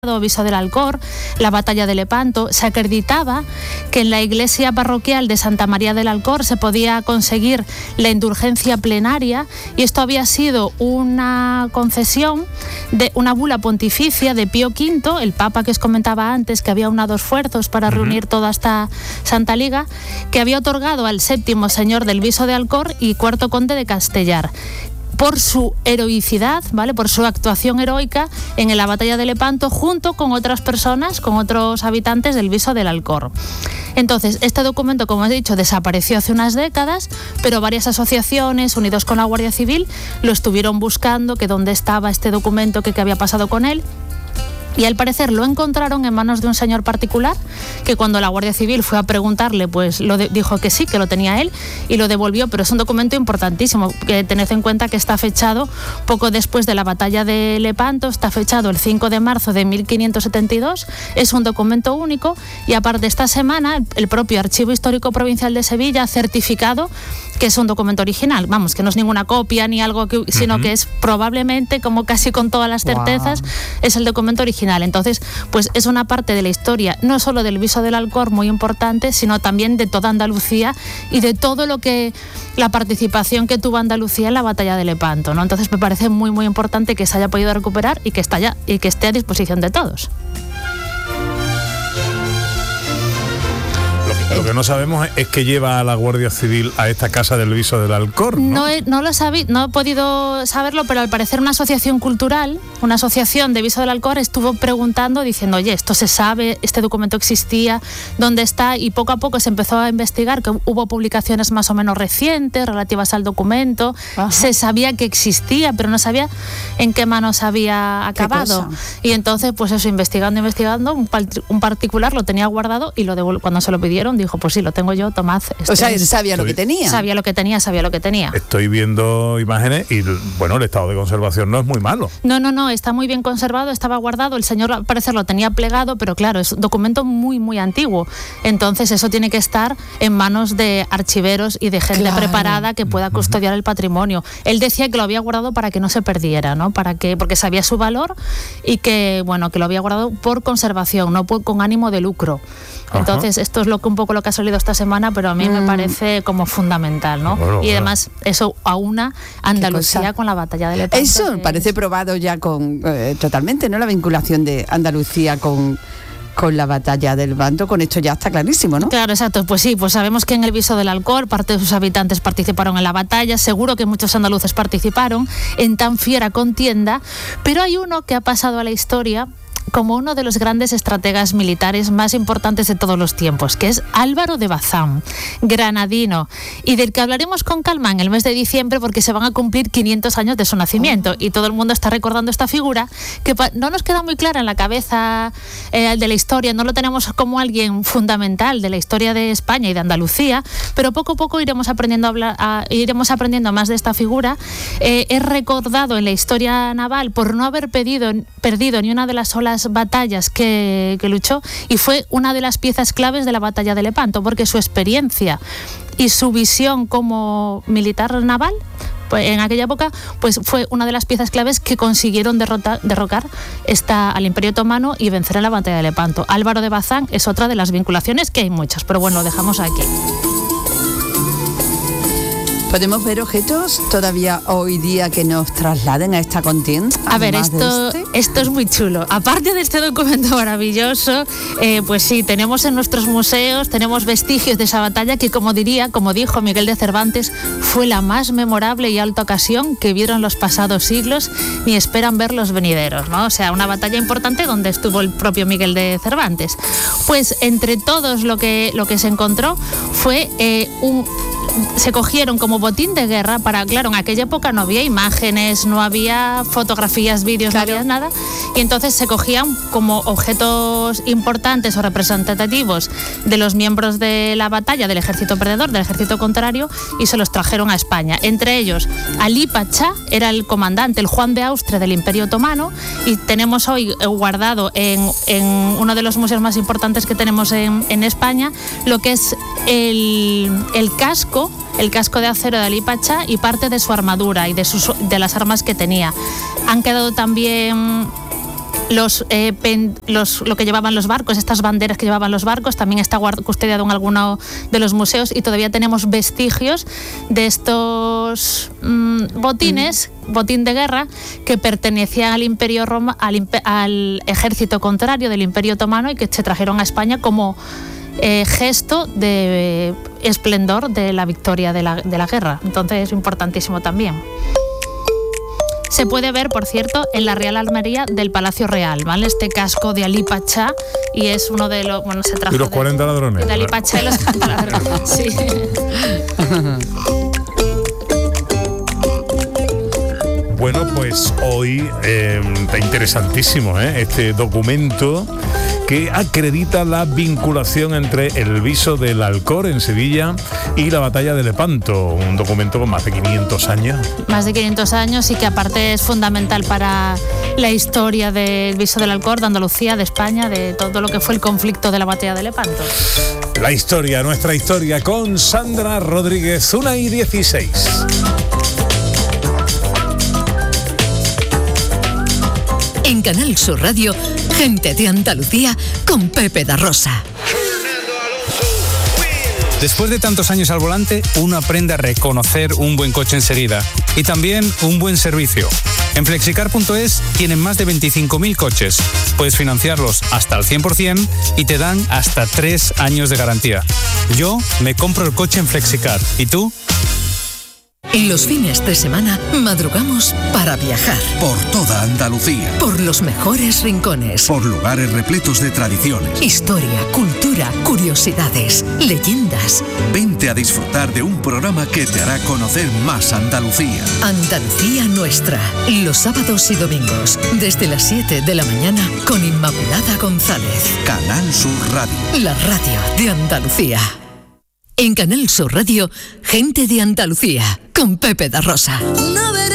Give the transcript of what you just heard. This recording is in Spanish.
Viso del Alcor, la batalla de Lepanto. Se acreditaba que en la iglesia parroquial de Santa María del Alcor se podía conseguir la indulgencia plenaria, y esto había sido una concesión de una bula pontificia de Pío V, el papa que os comentaba antes, que había unado esfuerzos para reunir toda esta Santa Liga, que había otorgado al 7º señor del Viso de Alcor y 4º conde de Castellar, por su heroicidad, ¿vale? Por su actuación heroica en la batalla de Lepanto, junto con otras personas, con otros habitantes del Viso del Alcor. Entonces, este documento, como he dicho, desapareció hace unas décadas, pero varias asociaciones, unidos con la Guardia Civil, lo estuvieron buscando, que dónde estaba este documento, que qué había pasado con él. Y al parecer lo encontraron en manos de un señor particular, que cuando la Guardia Civil fue a preguntarle, pues dijo que sí, que lo tenía él, y lo devolvió. Pero es un documento importantísimo, que tened en cuenta que está fechado poco después de la batalla de Lepanto, está fechado el 5 de marzo de 1572, es un documento único, y aparte esta semana el propio Archivo Histórico Provincial de Sevilla ha certificado que es un documento original, vamos, que no es ninguna copia ni algo, sino que es probablemente, como casi con todas las certezas, es el documento original. Entonces, pues es una parte de la historia, no solo del Viso del Alcor muy importante, sino también de toda Andalucía y de todo lo que la participación que tuvo Andalucía en la batalla de Lepanto, ¿no? Entonces me parece muy muy importante que se haya podido recuperar y que esté a disposición de todos. Lo que no sabemos es qué lleva a la Guardia Civil a esta casa del Viso del Alcor, ¿no? No he podido saberlo, pero al parecer una asociación cultural, una asociación de Viso del Alcor, estuvo preguntando, diciendo, oye, esto se sabe, este documento existía, ¿dónde está? Y poco a poco se empezó a investigar, que hubo publicaciones más o menos recientes relativas al documento. Ajá. Se sabía que existía, pero no sabía en qué manos había acabado. Y entonces, pues eso, investigando, un particular lo tenía guardado y lo devolvió. Cuando se lo pidieron, dijo, pues sí, lo tengo yo, tomad. O sea, él sabía lo que tenía. Sabía lo que tenía. Estoy viendo imágenes y, bueno, el estado de conservación no es muy malo. No, está muy bien conservado, estaba guardado, el señor al parecer lo tenía plegado, pero claro, es un documento muy, muy antiguo. Entonces eso tiene que estar en manos de archiveros y de gente preparada que pueda custodiar el patrimonio. Él decía que lo había guardado para que no se perdiera, ¿no? Porque sabía su valor y que, bueno, que lo había guardado por conservación, no con ánimo de lucro. Entonces, esto es un poco lo que ha salido esta semana, pero a mí me parece como fundamental, ¿no? Bueno, y además eso aúna Andalucía con la batalla de Lepanto. Eso parece probado ya totalmente, ¿no? La vinculación de Andalucía con la batalla del Lepanto, con esto ya está clarísimo, ¿no? Claro, exacto, pues sí, pues sabemos que en el Viso del Alcor parte de sus habitantes participaron en la batalla, seguro que muchos andaluces participaron en tan fiera contienda, pero hay uno que ha pasado a la historia como uno de los grandes estrategas militares más importantes de todos los tiempos, que es Álvaro de Bazán, granadino, y del que hablaremos con calma en el mes de diciembre, porque se van a cumplir 500 años de su nacimiento, y todo el mundo está recordando esta figura que no nos queda muy clara en la cabeza de la historia, no lo tenemos como alguien fundamental de la historia de España y de Andalucía, pero poco a poco iremos aprendiendo más de esta figura. Es recordado en la historia naval por no haber perdido ni una de las olas batallas que luchó, y fue una de las piezas claves de la batalla de Lepanto, porque su experiencia y su visión como militar naval, pues en aquella época, pues fue una de las piezas claves que consiguieron derrocar al Imperio Otomano y vencer en la batalla de Lepanto. Álvaro de Bazán es otra de las vinculaciones, que hay muchas, pero bueno, lo dejamos aquí. ¿Podemos ver objetos todavía hoy día que nos trasladen a esta contienda? A ver, esto es muy chulo. Aparte de este documento maravilloso, pues sí, tenemos en nuestros museos, tenemos vestigios de esa batalla que, como dijo Miguel de Cervantes, fue la más memorable y alta ocasión que vieron los pasados siglos ni esperan ver los venideros, ¿no? O sea, una batalla importante donde estuvo el propio Miguel de Cervantes. Pues entre todos lo que se encontró fue se cogieron como botín de guerra claro, en aquella época no había imágenes, no había fotografías, vídeos, claro. No había nada, y entonces se cogían como objetos importantes o representativos de los miembros de la batalla, del ejército perdedor, del ejército contrario, y se los trajeron a España. Entre ellos, Alí Pachá era el comandante, el Juan de Austria del Imperio Otomano, y tenemos hoy guardado en uno de los museos más importantes que tenemos en España, lo que es el casco de acero de Alí Pachá y parte de su armadura y de las armas que tenía. Han quedado también lo que llevaban los barcos, estas banderas que llevaban los barcos, también está custodiado en alguno de los museos, y todavía tenemos vestigios de estos botines, botín de guerra, que pertenecían al Imperio al ejército contrario del Imperio Otomano y que se trajeron a España como gesto de esplendor de la victoria de la guerra. Entonces es importantísimo también. Se puede ver, por cierto, en la Real Armería del Palacio Real, ¿vale? Este casco de Alí Pachá, y es uno de los... Bueno, se trajo de los 40 ladrones. De Alí Pachá y los 40 ladrones, sí. Bueno, pues hoy está interesantísimo este documento que acredita la vinculación entre el viso del Alcor en Sevilla y la batalla de Lepanto, un documento con más de 500 años. Más de 500 años, y que aparte es fundamental para la historia del viso del Alcor, de Andalucía, de España, de todo lo que fue el conflicto de la batalla de Lepanto. La historia, nuestra historia, con Sandra Rodríguez, 1:16. En Canal Sur Radio, Gente de Andalucía con Pepe da Rosa. Después de tantos años al volante, uno aprende a reconocer un buen coche enseguida y también un buen servicio. En Flexicar.es tienen más de 25.000 coches. Puedes financiarlos hasta el 100% y te dan hasta 3 años de garantía. Yo me compro el coche en Flexicar. ¿Y tú? Los fines de semana madrugamos para viajar. Por toda Andalucía. Por los mejores rincones. Por lugares repletos de tradiciones. Historia, cultura, curiosidades, leyendas. Vente a disfrutar de un programa que te hará conocer más Andalucía. Andalucía Nuestra. Los sábados y domingos, desde las 7 de la mañana, con Inmaculada González. Canal Sur Radio. La radio de Andalucía. En Canal Sur Radio, Gente de Andalucía, con Pepe da Rosa.